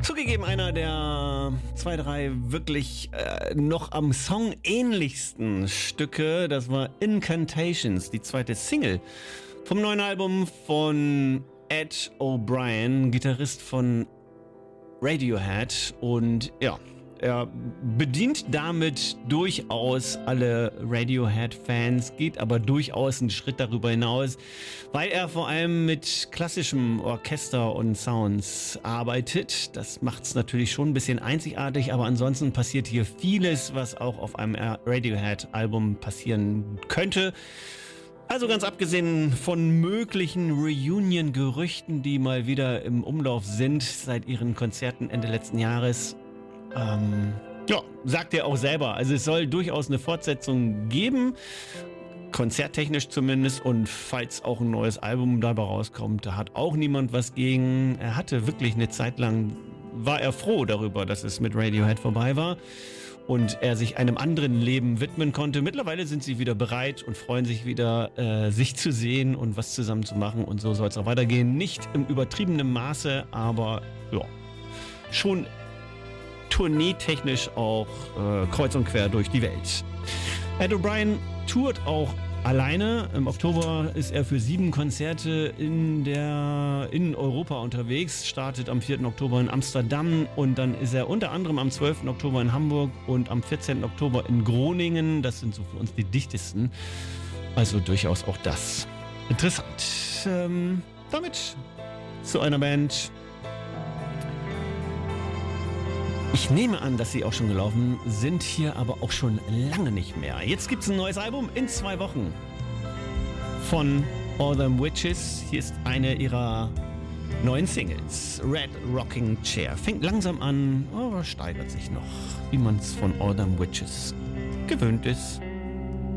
Zugegeben, einer der 2, 3 wirklich noch am Song ähnlichsten Stücke, das war Incantations, die zweite Single vom neuen Album von Ed O'Brien, Gitarrist von Radiohead. Und ja, er bedient damit durchaus alle Radiohead-Fans, geht aber durchaus einen Schritt darüber hinaus, weil er vor allem mit klassischem Orchester und Sounds arbeitet. Das macht es natürlich schon ein bisschen einzigartig, aber ansonsten passiert hier vieles, was auch auf einem Radiohead-Album passieren könnte. Also ganz abgesehen von möglichen Reunion-Gerüchten, die mal wieder im Umlauf sind seit ihren Konzerten Ende letzten Jahres, ja, sagt er auch selber. Also es soll durchaus eine Fortsetzung geben, konzerttechnisch zumindest. Und falls auch ein neues Album dabei rauskommt, da hat auch niemand was gegen. Er hatte wirklich eine Zeit lang, war er froh darüber, dass es mit Radiohead vorbei war und er sich einem anderen Leben widmen konnte. Mittlerweile sind sie wieder bereit und freuen sich wieder, sich zu sehen und was zusammen zu machen. Und so soll es auch weitergehen. Nicht im übertriebenen Maße, aber ja, schon tourneetechnisch auch kreuz und quer durch die Welt. Ed O'Brien tourt auch alleine. Im Oktober ist er für 7 Konzerte in Europa unterwegs, startet am 4. Oktober in Amsterdam und dann ist er unter anderem am 12. Oktober in Hamburg und am 14. Oktober in Groningen. Das sind so für uns die dichtesten. Also durchaus auch das interessant. Damit zu einer Band. Ich nehme an, dass sie auch schon gelaufen sind, hier aber auch schon lange nicht mehr. Jetzt gibt es ein neues Album in 2 Wochen von All Them Witches. Hier ist eine ihrer neuen Singles, Red Rocking Chair. Fängt langsam an, aber steigert sich noch, wie man es von All Them Witches gewöhnt ist.